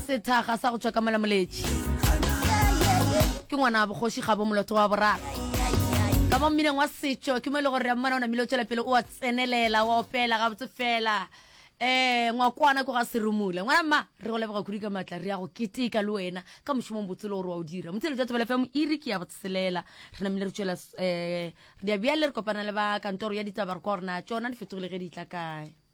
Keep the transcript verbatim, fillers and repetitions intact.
sethaga sa go tswa ka malamoletši ke ngwana bogoši ga bo moloto wa boraro ka mo mmineng wa setšo ke mo e le gore ya mmana o namile o tšwela pele o a tsenelela wa opela ga botse fela eh ngwakwana ko ga serumule ngwana mma re go leboga kudi ka matla re ya go ketika le wena ka mošomong botselo gore wa o dira motsele tsa tsebela fm iri ke ya botselela re namile re tšwela eh re ya bia le re kopana le ba kantoro ya ditaba re kwa rena tsona di fetogile ge di tla kae